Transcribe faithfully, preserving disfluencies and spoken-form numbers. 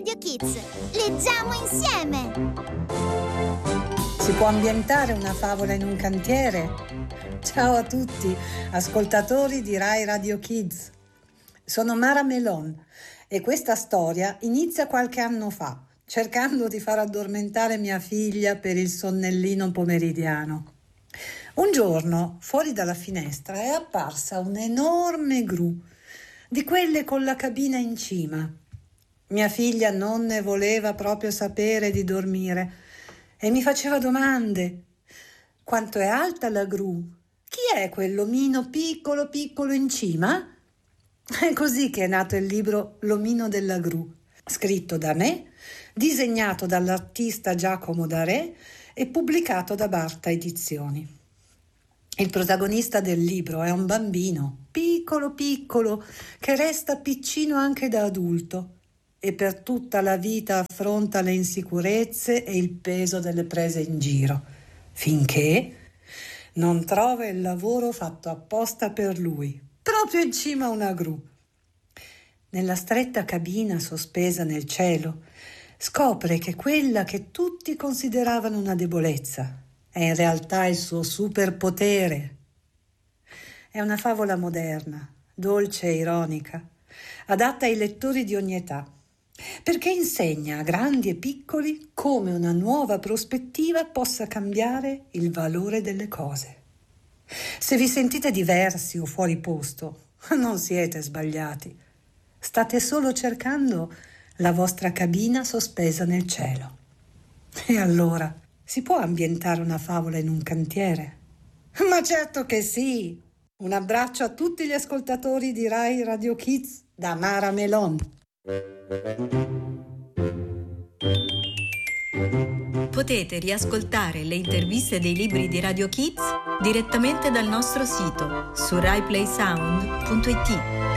Radio Kids. Leggiamo insieme! Si può ambientare una favola in un cantiere? Ciao a tutti, ascoltatori di Rai Radio Kids. Sono Mara Melon e questa storia inizia qualche anno fa, cercando di far addormentare mia figlia per il sonnellino pomeridiano. Un giorno, fuori dalla finestra, è apparsa un'enorme gru, di quelle con la cabina in cima. Mia figlia non ne voleva proprio sapere di dormire e mi faceva domande. Quanto è alta la gru? Chi è quell'omino piccolo piccolo in cima? È così che è nato il libro L'omino della gru, scritto da me, disegnato dall'artista Giacomo Darè e pubblicato da Barta Edizioni. Il protagonista del libro è un bambino, piccolo piccolo, che resta piccino anche da adulto e per tutta la vita affronta le insicurezze e il peso delle prese in giro, finché non trova il lavoro fatto apposta per lui, proprio in cima a una gru. Nella stretta cabina sospesa nel cielo, scopre che quella che tutti consideravano una debolezza è in realtà il suo superpotere. È una favola moderna, dolce e ironica, adatta ai lettori di ogni età, perché insegna a grandi e piccoli come una nuova prospettiva possa cambiare il valore delle cose. Se vi sentite diversi o fuori posto, non siete sbagliati. State solo cercando la vostra cabina sospesa nel cielo. E allora, si può ambientare una favola in un cantiere? Ma certo che sì! Un abbraccio a tutti gli ascoltatori di Rai Radio Kids da Mara Melon. Potete riascoltare le interviste dei libri di Radio Kids direttamente dal nostro sito su rai play sound punto it.